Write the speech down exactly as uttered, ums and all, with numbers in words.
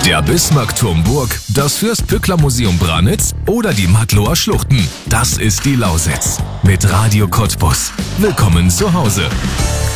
Der Bismarckturm Burg, das Fürst-Pückler-Museum Branitz oder die Mattloer Schluchten. Das ist die Lausitz. Mit Radio Cottbus. Willkommen zu Hause.